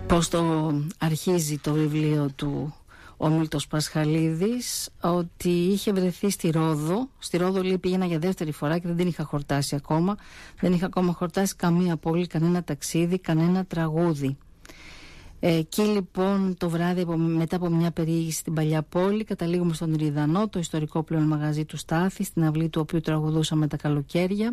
Πώς το αρχίζει το βιβλίο του ο Μίλτος Πασχαλίδης, ότι είχε βρεθεί στη Ρόδο. Στη Ρόδο, λέει, πήγαινα για δεύτερη φορά και δεν την είχα χορτάσει ακόμα. Δεν είχα ακόμα χορτάσει καμία πόλη, κανένα ταξίδι, κανένα τραγούδι. Εκεί λοιπόν το βράδυ, μετά από μια περιήγηση στην παλιά πόλη, καταλήγουμε στον Ριδανό, το ιστορικό πλέον μαγαζί του Στάθη, στην αυλή του οποίου τραγουδούσαμε τα καλοκαίρια.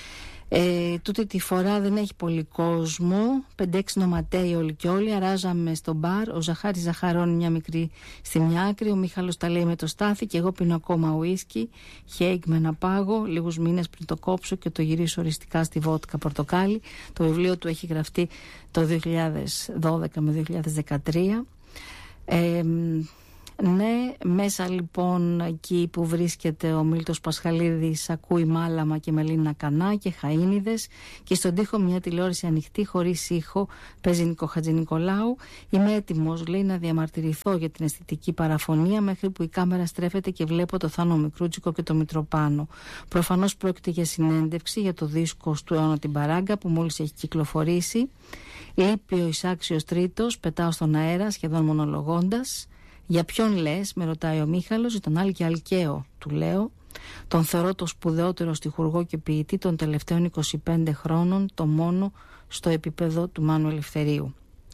Τούτη τη φορά δεν έχει πολύ κόσμο, 5-6 νοματέοι όλοι και όλοι. Αράζαμε στο μπαρ, ο Ζαχάρης ζαχαρώνει μια μικρή στη μια άκρη, ο Μίχαλος τα λέει με το Στάθη και εγώ πίνω ακόμα ουίσκι, χέικ με ένα πάγο, λίγους μήνες πριν το κόψω και το γυρίσω οριστικά στη βότκα πορτοκάλι. Το βιβλίο του έχει γραφτεί το 2012 με 2013. Ναι, μέσα λοιπόν εκεί που βρίσκεται ο Μίλτος Πασχαλίδης ακούει Μάλαμα και Μελίνα Κανά και Χαΐνιδες και στον τοίχο μια τηλεόραση ανοιχτή χωρίς ήχο παίζει Νίκο Χατζηνικολάου. Είμαι έτοιμος, λέει, να διαμαρτυρηθώ για την αισθητική παραφωνία μέχρι που η κάμερα στρέφεται και βλέπω το Θάνο Μικρούτσικο και το Μητροπάνο. Προφανώς πρόκειται για συνέντευξη για το δίσκο του αιώνα την Παράγκα που μόλις έχει κυκλοφορήσει. Λείπει ο εισάξιος τρίτος, πετάω στον αέρα σχεδόν μονολογώντας. Για ποιον λες, με ρωτάει ο Μίχαλος, για τον Άλκη Αλκαίο, του λέω. Τον θεωρώ το σπουδαιότερο στιχουργό και ποιητή των τελευταίων 25 χρόνων, το μόνο στο επίπεδο του Μάνου Ελευθερίου.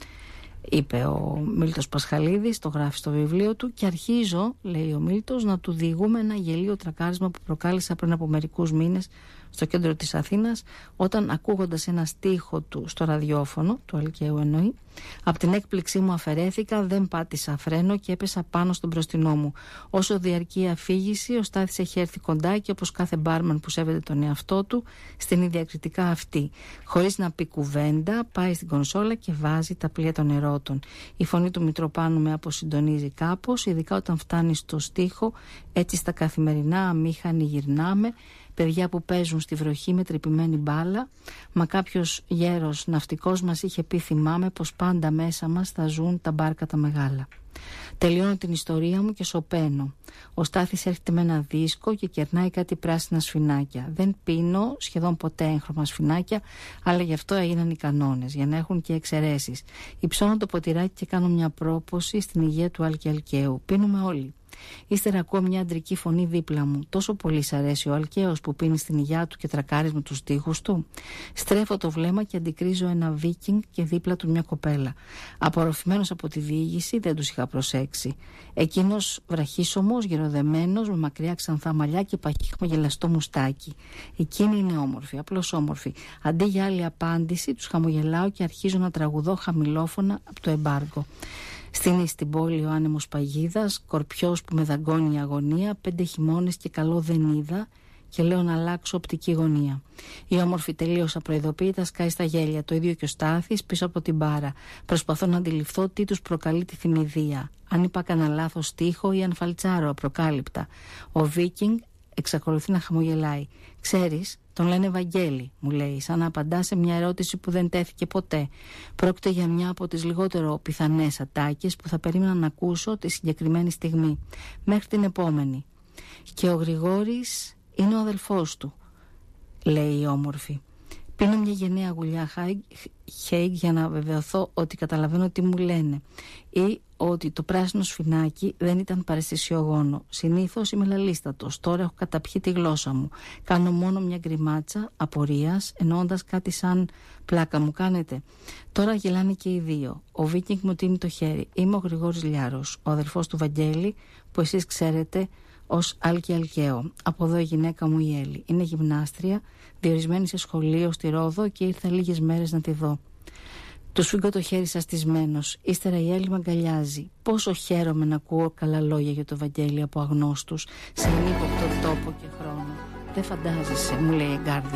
Είπε ο Μίλτος Πασχαλίδης, το γράφει στο βιβλίο του, και αρχίζω, λέει ο Μίλτος, να του διηγούμε ένα γελίο τρακάρισμα που προκάλεσα πριν από μερικούς μήνες στο κέντρο της Αθήνας, όταν ακούγοντας ένα στίχο του στο ραδιόφωνο, του Αλκαίου εννοεί, από την έκπληξή μου αφαιρέθηκα, δεν πάτησα φρένο και έπεσα πάνω στον μπροστινό μου. Όσο διαρκεί η αφήγηση, ο Στάθης έχει έρθει κοντά και όπως κάθε μπάρμαν που σέβεται τον εαυτό του, στην διακριτικά αυτή. Χωρίς να πει κουβέντα, πάει στην κονσόλα και βάζει τα πλοία των ερώτων. Η φωνή του Μητροπάνου με αποσυντονίζει κάπως, ειδικά όταν φτάνει στο στίχο, έτσι στα καθημερινά αμήχανοι γυρνάμε. Παιδιά που παίζουν στη βροχή με τρυπημένη μπάλα, μα κάποιος γέρος ναυτικός μας είχε πει, θυμάμαι, πως πάντα μέσα μας θα ζουν τα μπάρκα τα μεγάλα. Τελειώνω την ιστορία μου και σωπαίνω. Ο Στάθης έρχεται με ένα δίσκο και κερνάει κάτι πράσινα σφινάκια. Δεν πίνω σχεδόν ποτέ έγχρωμα σφινάκια, αλλά γι' αυτό έγιναν οι κανόνες, για να έχουν και εξαιρέσεις. Υψώνω το ποτηράκι και κάνω μια πρόποση στην υγεία του Άλκη Αλκαίου. Πίνουμε όλοι. Ύστερα ακούω μια αντρική φωνή δίπλα μου. Τόσο πολύ σ' αρέσει ο Αλκαίος που πίνει στην υγειά του και τρακάρεις με τους στίχους του. Στρέφω το βλέμμα και αντικρίζω ένα βίκινγκ και δίπλα του μια κοπέλα. Απορροφημένος από τη διήγηση, δεν τους είχα προσέξει. Εκείνος βραχίσωμος, γεροδεμένος, με μακριά ξανθά μαλλιά και παχύχμο γελαστό μουστάκι. Εκείνη είναι όμορφη, απλώς όμορφη. Αντί για άλλη απάντηση, τους χαμογελάω και αρχίζω να τραγουδώ χαμηλόφωνα από το εμπάργκο. Στείνει στην πόλη ο άνεμος παγίδας, σκορπιός που με δαγκώνει η αγωνία, 5 χειμώνες και καλό δεν είδα και λέω να αλλάξω οπτική γωνία. Η όμορφη τελείως απροειδοποίητα σκάει στα γέλια, το ίδιο και ο Στάθης πίσω από την μπάρα. Προσπαθώ να αντιληφθώ τι τους προκαλεί τη θυμηδία. Αν είπα κανένα λάθος στίχο ή αν φαλτσάρω απροκάλυπτα. Ο Βίκινγκ εξακολουθεί να χαμογελάει. Ξέρεις, τον λένε Βαγγέλη, μου λέει, σαν να απαντά σε μια ερώτηση που δεν τέθηκε ποτέ. Πρόκειται για μια από τις λιγότερο πιθανές ατάκες που θα περίμενα να ακούσω τη συγκεκριμένη στιγμή. Μέχρι την επόμενη. Και ο Γρηγόρης είναι ο αδελφός του, λέει η όμορφη. Πίνω μια γενναία γουλιά χέικ για να βεβαιωθώ ότι καταλαβαίνω τι μου λένε ή ότι το πράσινο σφινάκι δεν ήταν παραισθησιογόνο. Συνήθως είμαι λαλίστατος, τώρα έχω καταπιεί τη γλώσσα μου. Κάνω μόνο μια γκριμάτσα απορίας, εννοώντας κάτι σαν πλάκα μου κάνετε. Τώρα γελάνε και οι δύο. Ο Βίκινγκ μου τίνει το χέρι. Είμαι ο Γρηγόρης Λιάρος, ο αδελφός του Βαγγέλη, που εσείς ξέρετε ως Άλκη Αλκαίο. Από εδώ η γυναίκα μου η Έλλη. Είναι γυμνάστρια, διορισμένη σε σχολείο στη Ρόδο και ήρθα λίγες μέρες να τη δω. Του σφίγγω το χέρι σαστισμένος. Ύστερα η Έλλη μ' αγκαλιάζει. Πόσο χαίρομαι να ακούω καλά λόγια για το Βαγγέλη από αγνώστους, σε ανύποπτο τόπο και χρόνο. Δεν φαντάζεσαι, μου λέει εγκάρδια.